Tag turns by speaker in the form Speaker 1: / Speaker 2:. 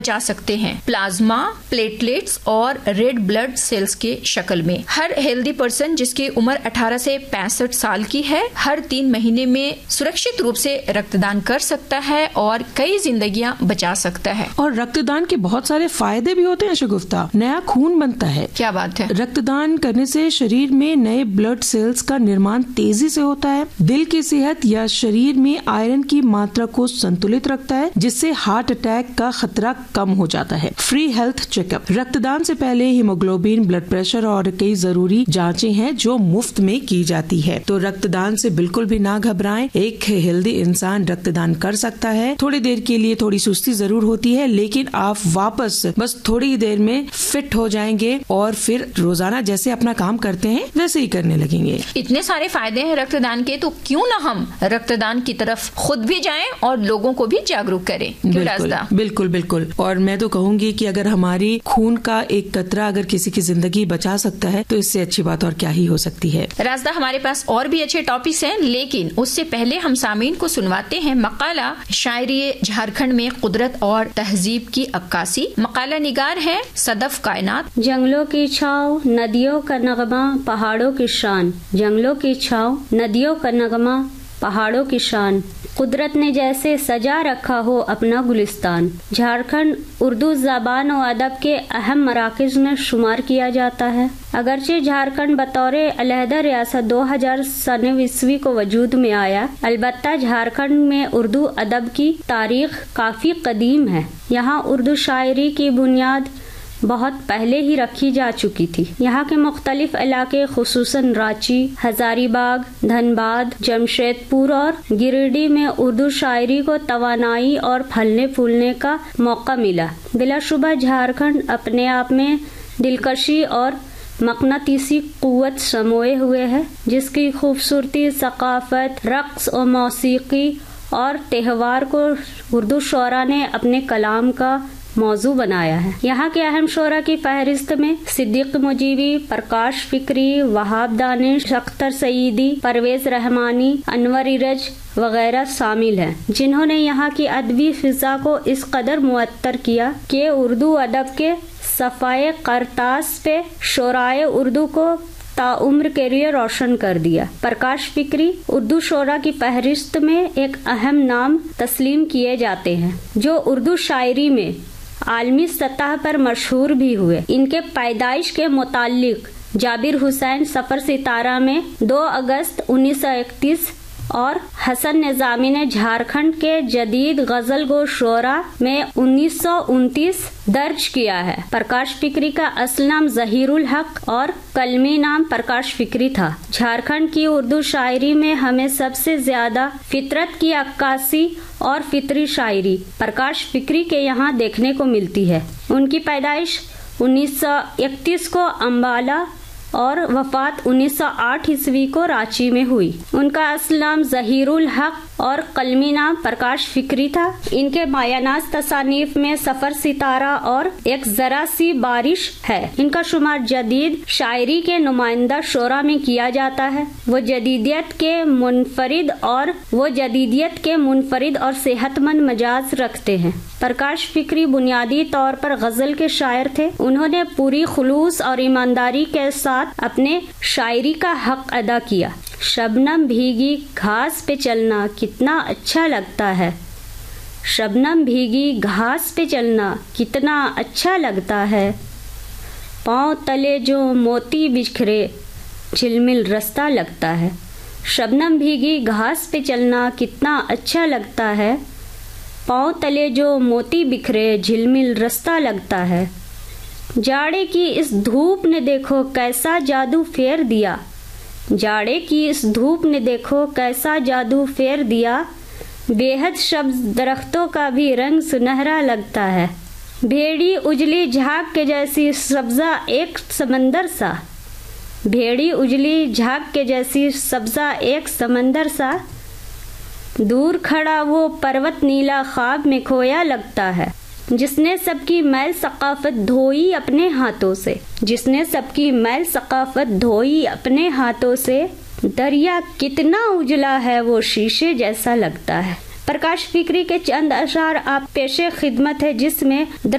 Speaker 1: जा सकते हैं प्लाज्मा, प्लेटलेट्स और रेड ब्लड सेल्स के शक्ल में। हर हेल्दी पर्सन जिसकी उम्र 18 से 65 साल की है हर 3 महीने में सुरक्षित रूप से रक्तदान कर सकता है और कई जिंदगियां बचा सकता है।
Speaker 2: और रक्तदान के बहुत सारे फायदे भी होते हैं शगुफ्ता। नया खून बनता है।
Speaker 1: क्या बात है।
Speaker 2: रक्तदान करने से शरीर में नए ब्लड सेल्स का निर्माण तेजी से होता है। दिल की सेहत या शरीर में आयरन की मात्रा को संतुलित रखता है जिससे हार्ट अटैक का खतरा कम हो जाता है। Free health checkup. रक्तदान से पहले हीमोग्लोबिन, ब्लड प्रेशर और कई जरूरी जांचें हैं जो मुफ्त में की जाती है। तो रक्तदान से बिल्कुल भी ना घबराएं। एक हेल्दी इंसान रक्तदान कर सकता है। थोड़ी देर के लिए थोड़ी सुस्ती जरूर होती है लेकिन आप वापस बस थोड़ी देर में फिट हो जाएंगे और फिर रोजाना जैसे अपना काम करते हैं वैसे ही करने लगेंगे।
Speaker 1: इतने सारे फायदे हैं रक्तदान के, तो क्यों ना हम रक्तदान की तरफ खुद भी जाएं और लोगों को भी जागरूक करें।
Speaker 2: बिल्कुल बिल्कुल। और मैं तो कहूंगी कि अगर हमारी खून का एक कतरा अगर किसी की जिंदगी बचा सकता है तो इससे अच्छी बात और क्या ही हो सकती है।
Speaker 1: राजदा, हमारे पास और भी अच्छे टॉपिक्स हैं लेकिन उससे पहले हम सामीन को सुनवाते हैं मकाला शायरी झारखंड में कुदरत और तहजीब की अक्कासी। मकाला निगार है सदफ कायनात।
Speaker 3: जंगलों की छाँव, नदियों का नगमा, पहाड़ों की शान। जंगलों की छाँव, नदियों का नगमा, पहाड़ों की शान। कुदरत ने जैसे सजा रखा हो अपना गुलिस्तान। झारखंड उर्दू ज़बान और अदब के अहम मराकज़ में शुमार किया जाता है। अगरचे झारखंड बतौर अलहदा रियासत 2000 ईस्वी को वजूद में आया, अलबत्ता झारखंड में उर्दू अदब की तारीख काफ़ी कदीम है। यहाँ उर्दू शायरी की बुनियाद बहुत पहले ही रखी जा चुकी थी। यहाँ के मुख्तलिफ इलाके खुसूसन रांची, हजारीबाग, धनबाद, जमशेदपुर और गिरिडीह में उर्दू शायरी को तवानाई और फलने फूलने का मौका मिला। बिलाशुबा झारखंड अपने आप में दिलकशी और मकनातीसी कुव्वत समोए हुए है जिसकी खूबसूरती, सकाफत, रक्स और मौसीकी और त्यौहार को उर्दू शोरा ने अपने कलाम का मौजू बनाया है। यहाँ के अहम शोरा की फहरिस्त में सिद्दीक मुजीबी, प्रकाश फिक्री, वहाब दानिश, अख्तर सईदी, परवेज रहमानी, अनवर इरज वगैरह शामिल हैं, जिन्होंने यहाँ की अदबी फिजा को इस कदर मुअत्तर किया कि उर्दू अदब के सफ़ाए करतास पे शोराए उर्दू को ताउम्र कैरियर रोशन कर दिया। प्रकाश फिक्री उर्दू शोरा की फहरिस्त में एक अहम नाम तस्लीम किए जाते हैं जो उर्दू शायरी में आलमी सतह पर मशहूर भी हुए। इनके पैदाइश के मुतालिक जाबिर हुसैन सफर सितारा में 2 अगस्त 1931 और हसन निजामी ने झारखंड के जदीद गजल गो शोरा में 1929 दर्ज किया है। प्रकाश फिक्री का असल नाम जहीरुल हक और कलमी नाम प्रकाश फिक्री था। झारखंड की उर्दू शायरी में हमें सबसे ज्यादा फितरत की अक्कासी और फितरी शायरी प्रकाश फिक्री के यहाँ देखने को मिलती है। उनकी पैदाइश 1931 को अम्बाला और वफात 1908 ईस्वी को रांची में हुई। उनका असल नाम जहीरुल हक और कलमी नाम प्रकाश फिक्री था। इनके मायानाज तसानीफ में सफर सितारा और एक जरा सी बारिश है। इनका शुमार जदीद शायरी के नुमाइंदा शोरा में किया जाता है। वो जदीदियत के मुनफरिद और सेहतमंद मिजाज रखते हैं। प्रकाश फिक्री बुनियादी तौर पर गजल के शायर थे। उन्होंने पूरी खुलूस और ईमानदारी के साथ अपने शायरी का हक अदा किया। शबनम भीगी घास पे चलना कितना अच्छा लगता है। शबनम भीगी घास पे चलना कितना अच्छा लगता है। पाँव तले जो मोती बिखरे झिलमिल रास्ता लगता है। शबनम भीगी घास पे चलना कितना अच्छा लगता है। पाँव तले जो मोती बिखरे झिलमिल रास्ता लगता है। जाड़े की इस धूप ने देखो कैसा जादू फेर दिया। जाड़े की इस धूप ने देखो कैसा जादू फेर दिया। बेहद सब्ज दरख्तों का भी रंग सुनहरा लगता है। भेड़ी उजली झाग के जैसी सब्जा एक समंदर सा। भेड़ी उजली झाग के जैसी सब्जा एक समंदर सा। दूर खड़ा वो पर्वत नीला ख्वाब में खोया लगता है। जिसने सबकी मैल सकाफत धोई अपने हाथों से। जिसने सबकी मैल सकाफत धोई अपने हाथों से। दरिया कितना उजला है वो शीशे जैसा लगता है। प्रकाश फिक्री के चंद अशार आप पेशे खिदमत है, जिसमें